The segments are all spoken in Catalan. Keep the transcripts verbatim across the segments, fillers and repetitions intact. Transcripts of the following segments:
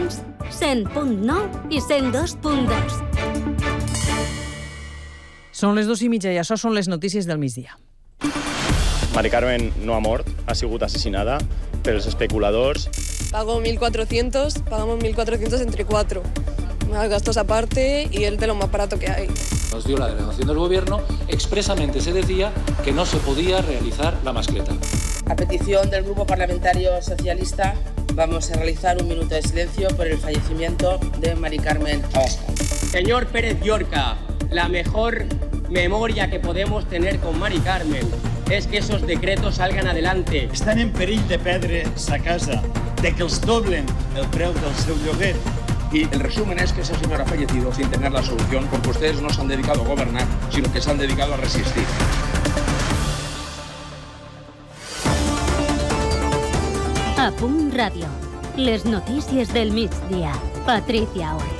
Sants, cent punt nou i cent dos punt dos. Són les dos i mitja i això són les notícies del migdia. Mari Carmen no ha mort, ha sigut assassinada per els especuladors. Pago mil cuatrocientos, pagamos mil cuatrocientos entre cuatro. Más gastos aparte y el de lo más barato que hay. Nos dio la delegación del gobierno, expresamente se decía que no se podía realizar la mascleta. A petición del Grupo Parlamentario Socialista, vamos a realizar un minuto de silencio por el fallecimiento de Mari Carmen Abascal. Señor Pérez Llorca, la mejor memoria que podemos tener con Mari Carmen es que esos decretos salgan adelante. Estan en perill de perdre sa casa, de que els doblen el preu del seu lloguer. Y el resumen es que esa señora ha fallecido sin tener la solución porque ustedes no se han dedicado a gobernar, sino que se han dedicado a resistir. A Punt Ràdio. Les notícies del migdia. Patricia Oix.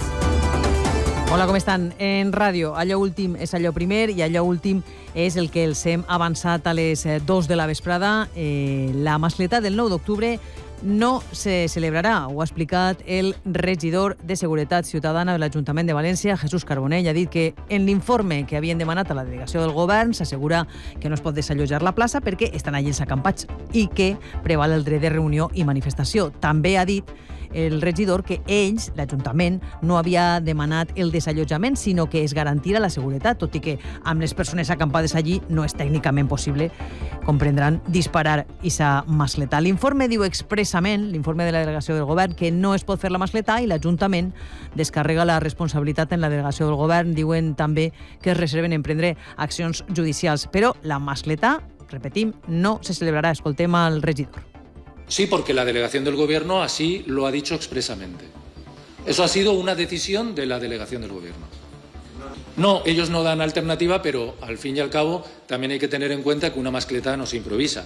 Hola, com estan? En ràdio, allò últim és allò primer i allò últim és el que els hem avançat a les dos de la vesprada. Eh, la mascleta del nou d'octubre no se celebrarà. Ho ha explicat el regidor de Seguretat Ciutadana de l'Ajuntament de València, Jesús Carbonell. Ha dit que en l'informe que havien demanat a la delegació del govern s'assegura que no es pot desallotjar la plaça perquè estan allí els acampats i que preval el dret de reunió i manifestació. També ha dit el regidor que ells, l'Ajuntament, no havia demanat el desallotjament, sinó que es garantira la seguretat, tot i que amb les persones acampades allí no és tècnicament possible, comprendran, disparar esa mascleta. L'informe diu expressament, l'informe de la delegació del govern, que no es pot fer la mascleta i l'Ajuntament descarrega la responsabilitat en la delegació del govern. Diuen també que es reserven en prendre accions judicials. Però la mascleta, repetim, no se celebrarà. Escoltem al regidor. Sí, porque la delegación del gobierno así lo ha dicho expresamente. Eso ha sido una decisión de la delegación del gobierno. No, ellos no dan alternativa, pero al fin y al cabo también hay que tener en cuenta que una mascleta no se improvisa.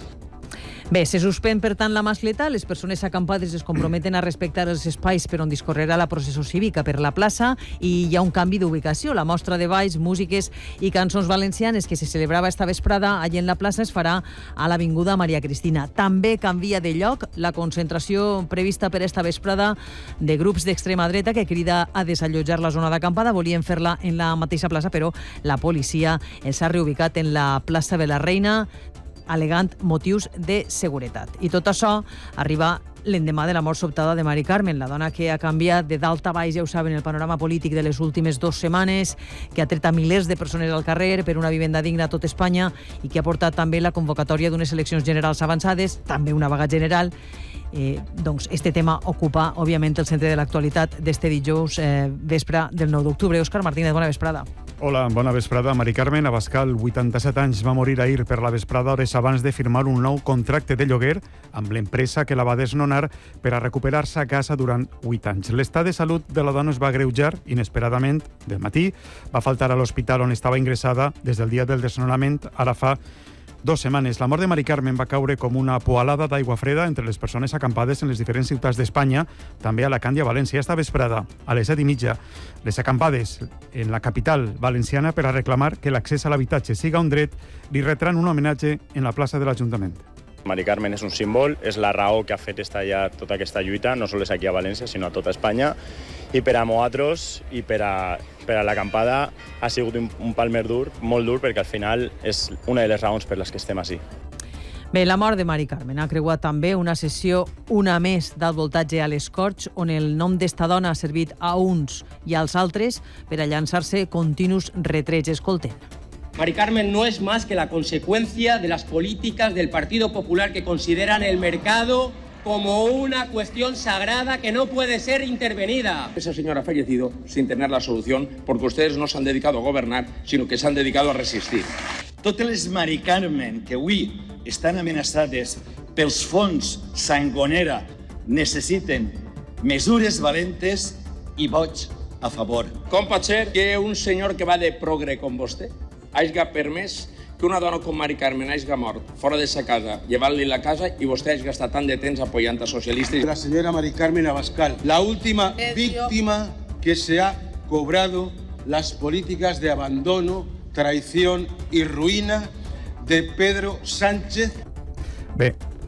Bé, se suspèn, per tant, la mascleta. Les persones acampades es comprometen a respectar els espais per on discorrerà la processó cívica per la plaça i hi ha un canvi d'ubicació. La mostra de balls, músiques i cançons valencianes que se celebrava esta vesprada allí en la plaça es farà a l'Avinguda Maria Cristina. També canvia de lloc la concentració prevista per esta vesprada de grups d'extrema dreta que crida a desallotjar la zona d'acampada. Volien fer-la en la mateixa plaça, però la policia els ha reubicat en la plaça de la Reina, alegant motius de seguretat. I tot això arriba l'endemà de la mort sobtada de Mari Carmen, la dona que ha canviat de dalt a baix, ja ho saben, el panorama polític de les últimes dues setmanes, que ha tret a milers de persones al carrer per una vivenda digna a tot Espanya i que ha portat també la convocatòria d'unes eleccions generals avançades, també una vaga general. Eh, doncs este tema ocupa, òbviament, el centre de l'actualitat d'este dijous eh, vespre del nou d'octubre. Òscar Martínez, bona vesprada. Hola, bona vesprada. Mari Carmen Abascal, vuitanta-set anys, va morir ahir per la vesprada hores abans de firmar un nou contracte de lloguer amb l'empresa que la va desnonar per a recuperar-se a casa durant vuit anys. L'estat de salut de la dona es va agreujar inesperadament del matí. Va faltar a l'hospital on estava ingressada des del dia del desnonament, ara fa dos setmanes. La mort de Mari Carmen va caure com una poalada d'aigua freda entre les persones acampades en les diferents ciutats d'Espanya, també a Alacant i a València. Esta vesprada, a les set i mitja, les acampades en la capital valenciana per a reclamar que l'accés a l'habitatge siga un dret, li retran un homenatge en la plaça de l'Ajuntament. Mari Carmen és un símbol, és la raó que ha fet estallar tota aquesta lluita, no només aquí a València, sinó a tota Espanya. I per a nosaltres i per a, per a l'acampada ha sigut un, un palmer dur, molt dur, perquè al final és una de les raons per les que estem així. Bé, la mort de Mari Carmen ha creuat també una sessió, una més, d'alt voltatge a les Corts, on el nom d'esta dona ha servit a uns i als altres per a llançar-se continus retrets. Escolten. Mari Carmen no es más que la consecuencia de las políticas del Partido Popular que consideran el mercado como una cuestión sagrada que no puede ser intervenida. Esa señora ha fallecido sin tener la solución porque ustedes no se han dedicado a gobernar, sino que se han dedicado a resistir. Totes les Mari Carmen que avui estan amenaçades pels fons Sangonera necessiten mesures valentes i vots a favor. Com pot ser que un senyor que va de progre com vostè hagi permès que una dona com Mari Carmen hagi mort fora de sa casa, llevant-li la casa, i vostè hagi gastat tant de temps apoyant a socialistes? La señora Mari Carmen Abascal, la última víctima que se ha cobrado las políticas de abandono, traición y ruina de Pedro Sánchez. Bé,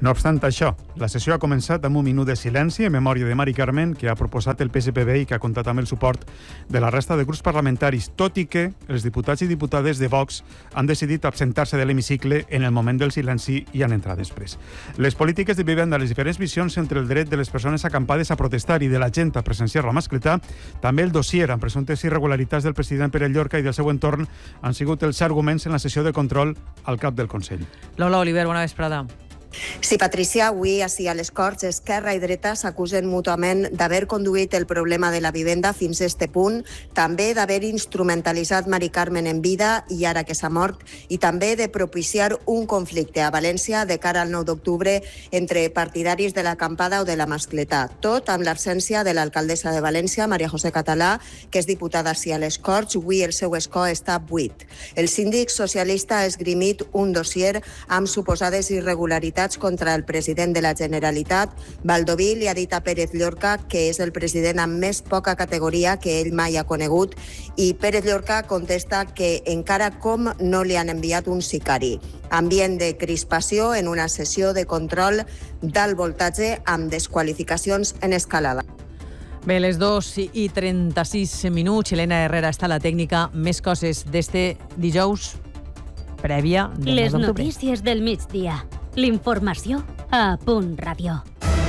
No obstant això, la sessió ha començat amb un minut de silenci en memòria de Mari Carmen, que ha proposat el P S P B i que ha comptat amb el suport de la resta de grups parlamentaris, tot i que els diputats i diputades de Vox han decidit absentar-se de l'hemicicle en el moment del silenci i han entrat després. Les polítiques de vivenda, les diferents visions entre el dret de les persones acampades a protestar i de la gent a presenciar la mascletà, també el dossier amb presumptes irregularitats del president Pere Llorca i del seu entorn han sigut els arguments en la sessió de control al cap del Consell. Lola Oliver, bona vesprada. Sí, Patricia, avui així a les Corts, Esquerra i Dreta s'acusen mútuament d'haver conduït el problema de la vivenda fins a este punt, també d'haver instrumentalitzat Mari Carmen en vida i ara que s'ha mort, i també de propiciar un conflicte a València de cara al nou d'octubre entre partidaris de l'acampada o de la mascletà. Tot amb l'absència de l'alcaldessa de València, Maria José Català, que és diputada així a les Corts. Avui el seu escó està buit. El síndic socialista ha esgrimit un dossier amb suposades irregularitats contra el president de la Generalitat. Baldoví li ha dit a Pérez Llorca que és el president amb més poca categoria que ell mai ha conegut i Pérez Llorca contesta que encara com no li han enviat un sicari. Ambient de crispació en una sessió de control d'alt voltatge amb desqualificacions en escalada. Bé, les dos i trenta-sis minuts. Helena Herrera està a la tècnica. Més coses d'este dijous prèvia del Les nou d'octubre. notícies del migdia. L'informació a Punt Ràdio.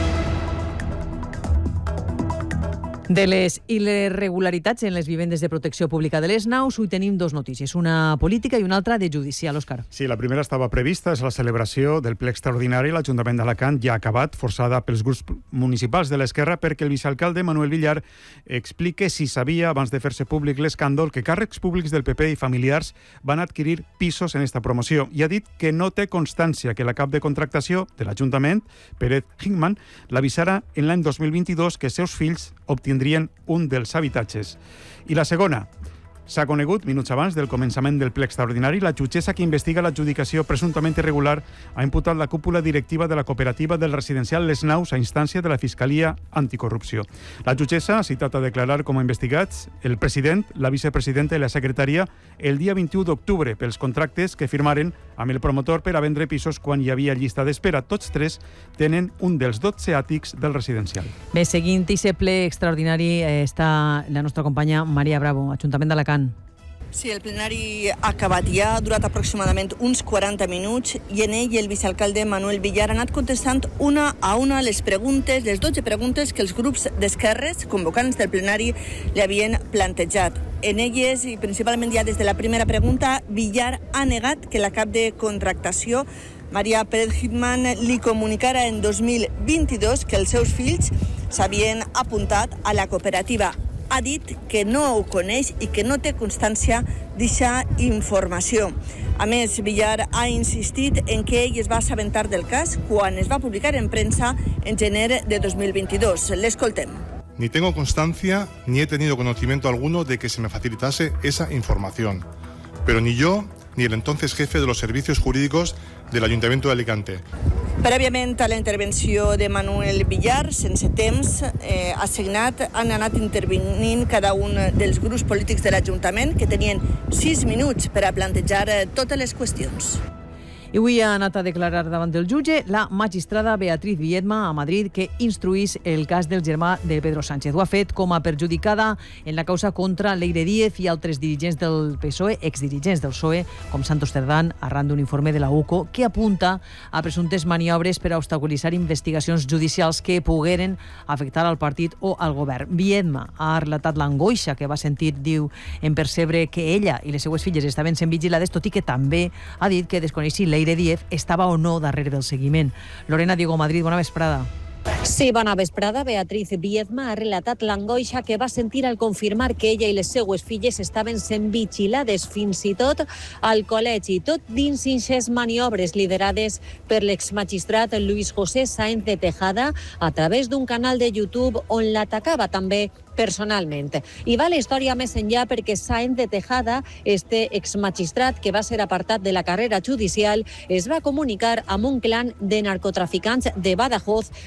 De les irregularitats en les vivendes de protecció pública de les naus, avui tenim dos notícies, una política i una altra de judicial. Òscar. Sí, la primera estava prevista, és la celebració del ple extraordinari. L'Ajuntament d'Alacant ja ha acabat, forçada pels grups municipals de l'Esquerra, perquè el vicealcalde Manuel Villar explique si sabia, abans de fer-se públic l'escàndol, que càrrecs públics del P P i familiars van adquirir pisos en esta promoció. I ha dit que no té constància que la cap de contractació de l'Ajuntament, Pérez Hickman, l'avisara en l'any dos mil vint-i-dos que seus fills obtindrien un dels habitatges. I la segona, s'ha conegut, minuts abans del començament del ple extraordinari, la jutgessa que investiga l'adjudicació presumptament irregular ha imputat la cúpula directiva de la cooperativa del residencial Les Naus a instància de la Fiscalia Anticorrupció. La jutgessa ha citat a declarar com a investigats el president, la vicepresidenta i la secretària el dia vint-i-u d'octubre pels contractes que firmaren amb el promotor per a vendre pisos quan hi havia llista d'espera. Tots tres tenen un dels dotze àtics del residencial. Bé, seguint aquest ple extraordinari eh, està la nostra companya Maria Bravo, Ajuntament d'Alacant. Sí, el plenari ha acabat ja, ha durat aproximadament uns quaranta minuts i en ell el vicealcalde Manuel Villar ha anat contestant una a una les preguntes, les dotze preguntes que els grups d'esquerres convocants del plenari li havien plantejat. En elles, i principalment ja des de la primera pregunta, Villar ha negat que la cap de contractació, Maria Pérez Hickman, li comunicara en dos mil vint-i-dos que els seus fills s'havien apuntat a la cooperativa. Ha dit que no ho coneix i que no té constància d'eixa informació. A més, Villar ha insistit en que ell es va assabentar del cas quan es va publicar en premsa en gener de dos mil vint-i-dos. L'escoltem. Ni tengo constancia ni he tenido conocimiento alguno de que se me facilitase esa información, pero ni yo ni el entonces jefe de los servicios jurídicos del Ayuntamiento de Alicante. Prèviament a la intervenció de Manuel Villar, sense temps eh, assignat, han anat intervenint cada un dels grups polítics de l'Ajuntament, que tenien sis minuts per a plantejar eh, totes les qüestions. I avui ha anat a declarar davant del jutge la magistrada Beatriz Viedma a Madrid, que instruís el cas del germà de Pedro Sánchez. Ho ha fet com a perjudicada en la causa contra Leire Díez i altres dirigents del P S O E, exdirigents del P S O E, com Santos Cerdán, arran d'un informe de la U C O, que apunta a presumptes maniobres per a obstaculitzar investigacions judicials que pogueren afectar al partit o al govern. Viedma ha relatat l'angoixa que va sentir, diu, en percebre que ella i les seues filles estaven sent vigilades, tot i que també ha dit que desconeixi Leire Díez estava o no darrere del seguiment. Lorena Diego Madrid, bona vesprada. Sí, bona vesprada. Beatriz Viedma ha relatat l'angoixa que va sentir al confirmar que ella i les seues filles estaven sent vigilades fins i tot al col·legi, tot dins ixes maniobres liderades per l'exmagistrat Luis José Sáenz de Tejada a través d'un canal de YouTube on l'atacava també personalment. I va la història més enllà perquè Sáenz de Tejada, este exmagistrat que va ser apartat de la carrera judicial, es va comunicar amb un clan de narcotraficants de Badajoz per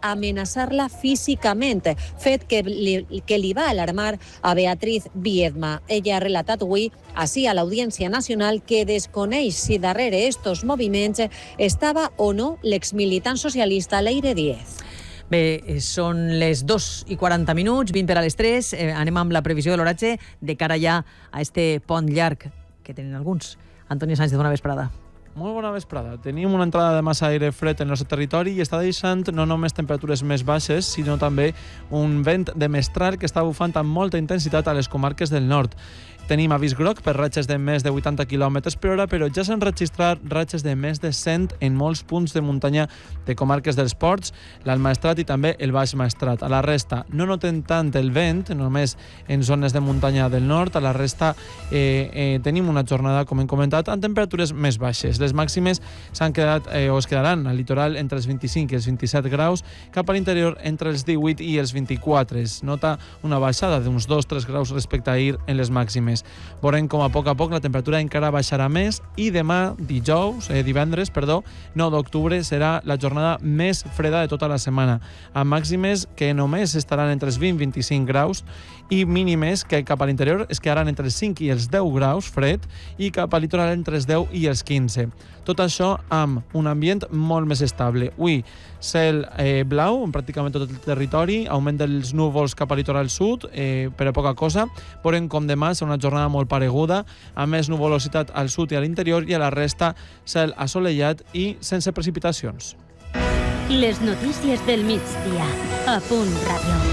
amenaçar-la físicament, fet que li, que li va alarmar a Beatriz Biedma. Ella ha relatat avui així a l'Audiència Nacional que desconeix si darrere estos moviments estava o no l'exmilitant socialista Leire Díez. Bé, són les dos i quaranta minuts, vint per a les tres. Eh, anem amb la previsió de l'oratge de cara ja a este pont llarg que tenen alguns. Antoni Sánchez, bona vesprada. Molt bona vesprada. Tenim una entrada de massa aire fred en el nostre territori i està deixant no només temperatures més baixes, sinó també un vent de mestral que està bufant amb molta intensitat a les comarques del nord. Tenim avís groc per ratxes de més de vuitanta quilòmetres per hora, però ja s'han registrat ratxes de més de cent en molts punts de muntanya de comarques dels Ports, l'Alt Maestrat i també el Baix Maestrat. A la resta no noten tant el vent, només en zones de muntanya del nord. A la resta eh, eh, tenim una jornada, com hem comentat, amb temperatures més baixes. Les màximes s'han quedat eh, o es quedaran al litoral entre els vint-i-cinc i els vint-i-set graus, cap a l'interior entre els divuit i els vint-i-quatre. Es nota una baixada d'uns dos a tres graus respecte a ahir en les màximes. Veurem com a poc a poc la temperatura encara baixarà més i demà, dijous, eh, divendres, perdó, nou d'octubre, serà la jornada més freda de tota la setmana, amb màximes que només estaran entre els vint i vint-i-cinc graus i mínimes que cap a l'interior es quedaran entre els cinc i els deu graus fred i cap al litoral entre els deu i els quinze. Tot això amb un ambient molt més estable. Avui, cel eh, blau en pràcticament tot el territori, augment dels núvols cap al litoral sud, eh, per a poca cosa. Veurem com demà serà una jornada molt pareguda, amb més nuvolositat al sud i a l'interior, i a la resta cel assolellat i sense precipitacions. Les notícies del migdia, a Punt Ràdio.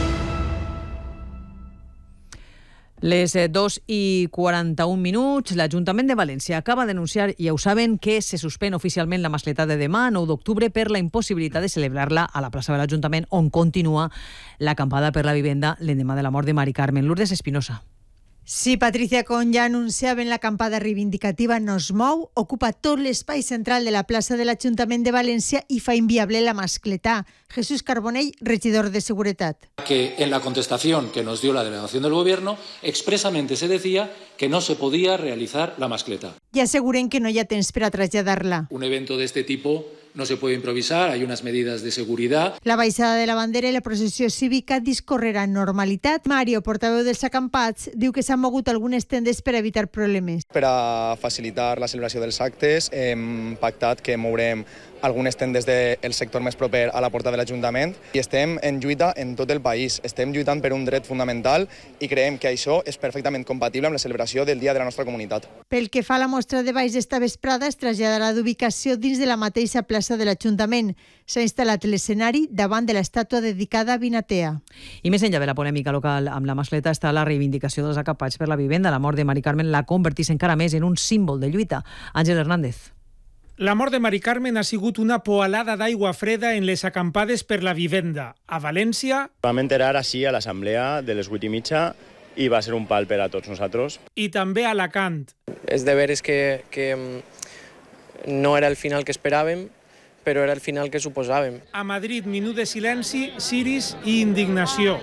Les dos i quaranta-un minuts, l'Ajuntament de València acaba d'anunciar, ja ho saben, que se suspèn oficialment la mascletà de demà, nou d'octubre, per la impossibilitat de celebrar-la a la plaça de l'Ajuntament, on continua l'acampada per la vivenda l'endemà de la mort de Mari Carmen. Lourdes Espinosa. Sí, Patricia, com ja anunciaven, l'acampada reivindicativa no es mou, ocupa tot l'espai central de la plaça de l'Ajuntament de València i fa inviable la mascletà. Jesús Carbonell, regidor de Seguretat. Que en la contestación que nos dio la delegación del Gobierno expresamente se decía que no se podía realizar la mascleta. I asseguren que no hi ha temps per a traslladar-la. Un evento de este tipo no se puede improvisar, hay unas medidas de seguridad. La baixada de la bandera i la processió cívica discorrerà en normalitat. Mario, portaveu dels acampats, diu que s'han mogut algunes tendes per evitar problemes. Per a facilitar la celebració dels actes hem pactat que mourem algunes tendes del sector més proper a la porta de l'Ajuntament i estem en lluita en tot el país. Estem lluitant per un dret fundamental i creiem que això és perfectament compatible amb la celebració del dia de la nostra comunitat. Pel que fa a la mostra de balls d'esta vesprada, es traslladarà d'ubicació dins de la mateixa plaça de l'Ajuntament. S'ha instal·lat l'escenari davant de l'estàtua dedicada a Vinatea. I més enllà de la polèmica local amb la mascleta està la reivindicació dels acampats per la vivenda. La mort de Mari Carmen la convertís encara més en un símbol de lluita. Àngel Hernández. La mort de Mari Carmen ha sigut una poalada d'aigua freda en les acampades per la vivenda. A València... Vam enterar així a l'assemblea de les vuit i mitja i va ser un pal per a tots nosaltres. I també a Alacant. És de veres que, que no era el final que esperàvem, però era el final que suposàvem. A Madrid, minut de silenci, ciris i indignació.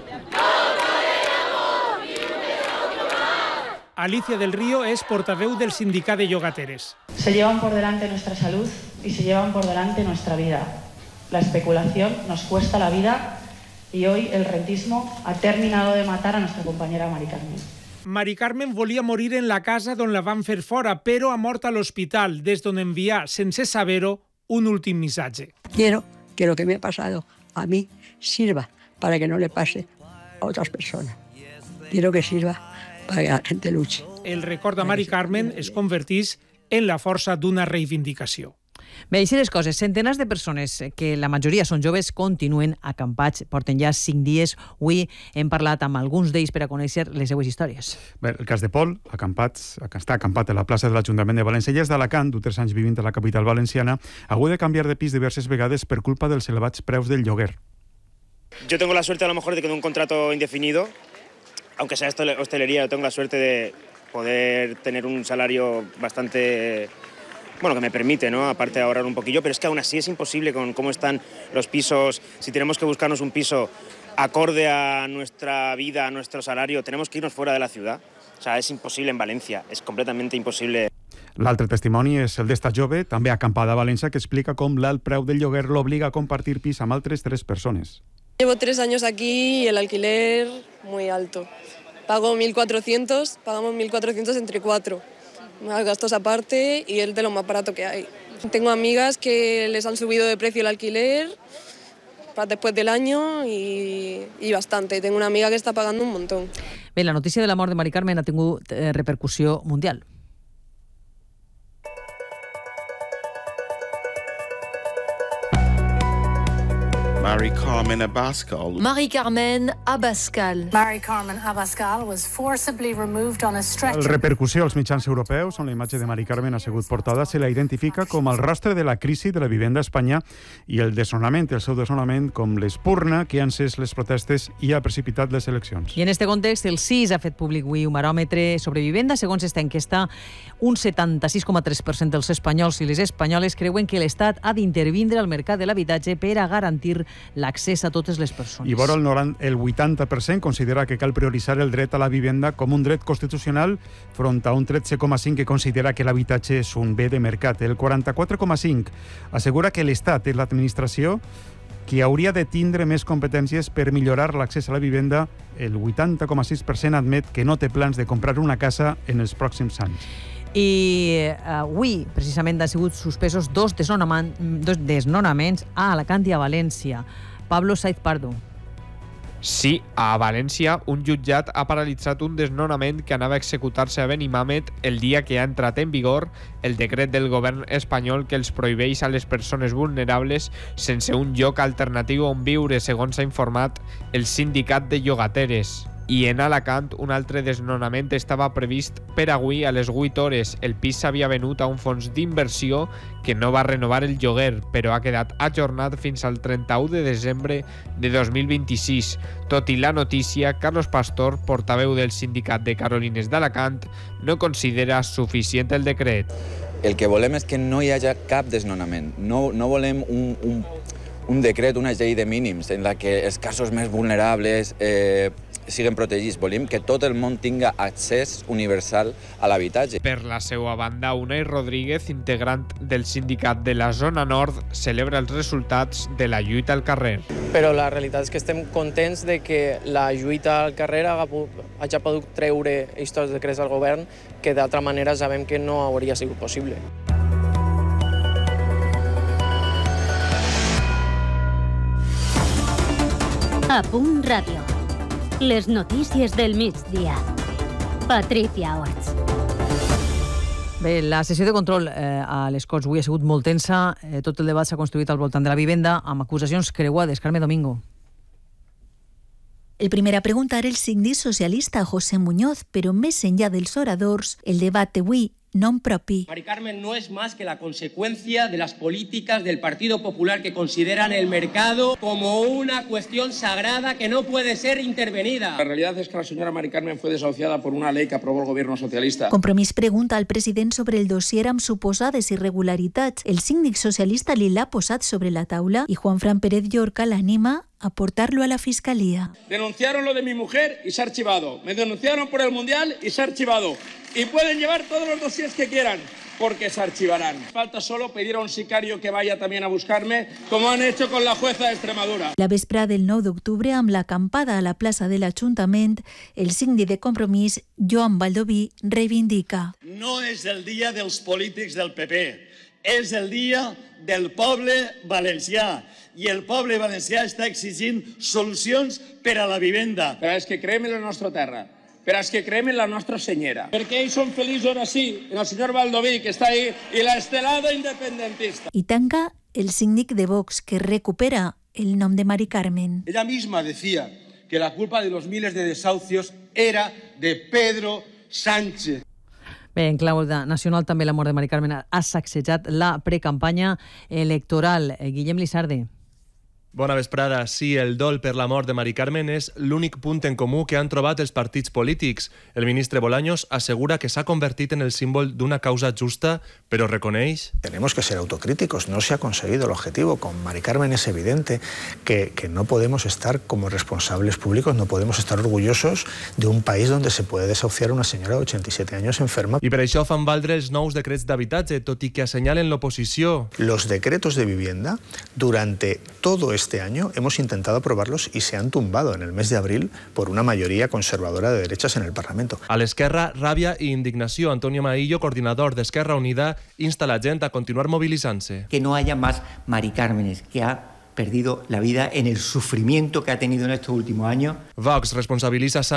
Alicia del Río es portaveu del sindicat de llogateres. Se llevan por delante nuestra salud y se llevan por delante nuestra vida. La especulación nos cuesta la vida y hoy el rentismo ha terminado de matar a nuestra compañera Mari Carmen. Mari Carmen volia morir en la casa d'on la van fer fora, però ha mort a l'hospital, des d'on enviar, sense saber-ho, un últim missatge. Quiero que lo que me ha pasado a mí sirva para que no le pase a otras personas. Quiero que sirva para que la gente luche. El record de Mari Carmen es convertís en la força d'una reivindicació. Bé, així les coses. Centenars de persones, que la majoria són joves, continuen acampats. Porten ja cinc dies. Avui hem parlat amb alguns d'ells per a conèixer les seues històries. Bé, el cas de Pol, acampats, està acampat a la plaça de l'Ajuntament de València, i és d'Alacant, du tres anys vivint a la capital valenciana, ha hagut de canviar de pis diverses vegades per culpa dels elevats preus del lloguer. Yo tengo la suerte a lo mejor de que tengo un contrato indefinido, aunque sea hostelería, tengo la suerte de poder tener un salario bastante, bueno, que me permite, ¿no? Aparte de ahorrar un poquillo, pero es que aún así es imposible con cómo están los pisos. Si tenemos que buscarnos un piso acorde a nuestra vida, a nuestro salario, tenemos que irnos fuera de la ciudad. O sea, es imposible en Valencia, es completamente imposible. L'altre testimoni és el d'esta jove, també acampada a València, que explica com l'alt preu del lloguer l'obliga a compartir pis amb altres tres persones. Llevo tres años aquí y el alquiler muy alto. Pago mil cuatrocientos, pagamos mil cuatrocientos entre cuatro. Más gastos aparte y es de lo más barato que hay. Tengo amigas que les han subido de precio el alquiler después del año y, y bastante. Tengo una amiga que está pagando un montón. Bé, la notícia de la mort de Mari Carmen ha tingut eh, repercussió mundial. Mari-Carmen Abascal. Mari-Carmen Abascal. Mari-Carmen Abascal was forcibly removed on a stretcher. La repercussió als mitjans europeus, on la imatge de Mari Carmen ha sigut portada, se la identifica com el rastre de la crisi de la vivenda a Espanya i el desnonament, el seu desnonament, com l'espurna que han encès les protestes i ha precipitat les eleccions. I en aquest context, el C I S ha fet públic avui un baròmetre sobre vivenda. Segons esta enquesta, un setanta-sis coma tres per cent dels espanyols i les espanyoles creuen que l'Estat ha d'intervindre al mercat de l'habitatge per a garantir l'accés a totes les persones. I vora el, noranta, el vuitanta per cent considera que cal prioritzar el dret a la vivenda com un dret constitucional front a un tretze coma cinc que considera que l'habitatge és un bé de mercat. El quaranta-quatre coma cinc assegura que l'Estat és l'administració que hauria de tindre més competències per millorar l'accés a la vivenda. El vuitanta coma sis per cent admet que no té plans de comprar una casa en els pròxims anys. I uh, avui, precisament, han sigut suspesos dos, dos desnonaments a Alacant i a València. Pablo Saiz Pardo. Sí, a València, un jutjat ha paralitzat un desnonament que anava a executar-se a Benimàmet el dia que ha entrat en vigor el decret del govern espanyol que els prohibeix a les persones vulnerables sense un lloc alternatiu on viure, segons ha informat el sindicat de llogateres. I en Alacant, un altre desnonament estava previst per avui a les vuit hores. El pis s'havia venut a un fons d'inversió que no va renovar el lloguer, però ha quedat ajornat fins al trenta-u de desembre de dos mil vint-i-sis. Tot i la notícia, Carlos Pastor, portaveu del sindicat de Carolines d'Alacant, no considera suficient el decret. El que volem és que no hi hagi cap desnonament. No, no volem un, un, un decret, una llei de mínims en la que els casos més vulnerables eh, siguen protegits. Volem que tot el món tinga accés universal a l'habitatge. Per la seva banda, Unai Rodríguez, integrant del sindicat de la zona nord, celebra els resultats de la lluita al carrer. Però la realitat és que estem contents de que la lluita al carrer hagi pogut treure aquests decrets al govern que d'altra manera sabem que no hauria sigut possible. A Punt Ràdio. Les notícies del migdia. Patricia Orts. Bé, la sessió de control eh, a les Corts avui ha sigut molt tensa. Eh, tot el debat s'ha construït al voltant de la vivenda amb acusacions creuades. Carme Domingo. El primer a preguntar el síndic socialista José Muñoz, però més enllà dels oradors, el debat d'avui non propi. Mari Carmen no es más que la consecuencia de las políticas del Partido Popular que consideran el mercado como una cuestión sagrada que no puede ser intervenida. La realidad es que la señora Mari Carmen fue desahuciada por una ley que aprobó el gobierno socialista. Compromís pregunta al president sobre el dossier amb suposades irregularitats. El síndic socialista li l'ha posat sobre la taula i Juanfran Pérez Llorca l'anima a portarlo a la fiscalía. Denunciaron lo de mi mujer y se ha archivado. Me denunciaron por el Mundial y se ha archivado. Y pueden llevar todos los dossiers que quieran, porque se archivarán. Falta solo pedir a un sicario que vaya también a buscarme, como han hecho con la jueza de Extremadura. La vesprada del nou d'octubre, amb l'acampada a la plaça de l'Ajuntament, el síndic de Compromís, Joan Baldoví, reivindica. No és el dia dels polítics del P P, és el dia del poble valencià. I el poble valencià està exigint solucions per a la vivenda. Però és que creem en la nostra terra. Pero es que creem en la nostra senyera. Perquè ells són feliços ahora sí, en el senyor Baldoví, que està ahí, y la estelada independentista. Y tanca el síndic de Vox, que recupera el nom de Mari Carmen. Ella misma decía que la culpa de los miles de desahucios era de Pedro Sánchez. Bé, en clau nacional també la mort de Mari Carmen ha sacsejat la precampanya electoral. Guillem Lizarde. Bona vesprada. Sí, el dol per la mort de Mari Carmen és l'únic punt en comú que han trobat els partits polítics. El ministre Bolaños assegura que s'ha convertit en el símbol d'una causa justa, però reconeix... Tenemos que ser autocríticos. No se ha conseguido el objetivo. Con Mari Carmen es evidente que, que no podemos estar como responsables públicos, no podemos estar orgullosos de un país donde se puede desahuciar a una señora de ochenta y siete años enferma. I per això fan valdre els nous decrets d'habitatge, tot i que assenyalen l'oposició. Los decretos de vivienda, durante todo este año hemos intentado aprobarlos y se han tumbado en el mes de abril por una mayoría conservadora de derechas en el Parlamento. A l'Esquerra, ràbia i indignació. Antonio Maillo, coordinador d'Esquerra Unida, insta a la gent a continuar mobilitzant-se. Que no haya más Mari Cármenes, que ha perdido la vida en el sufrimiento que ha tenido en estos últimos años. Vox responsabilitza